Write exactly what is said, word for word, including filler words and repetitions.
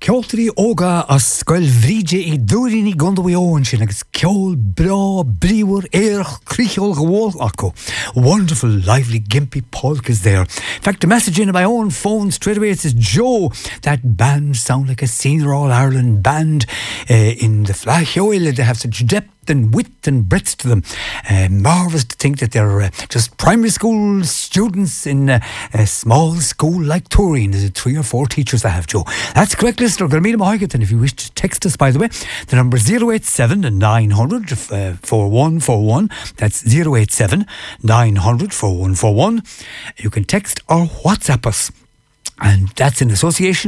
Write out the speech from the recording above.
ceoltarí óga as scoil bhríde I dúirí gondaíón sin agus ceol bra bríomhar éirich crícheol gháil acu. Wonderful, lively, gimpy polkas there. In fact, the message in my own phone straight away, it says, Joe, that band sound like a Senior All-Ireland band uh, in the Flachioil. They have such depth and width and breadth to them. Uh, marvellous to think that they're uh, just primary school students in uh, a small school like Turin. There's three or four teachers I have, Joe. That's correct, listener. Going to meet him and if you wish to text us, by the way, the number is zero eight seven nine hundred four one four one. That's zero eight seven nine hundred four one four one. You can text or WhatsApp us. And that's in association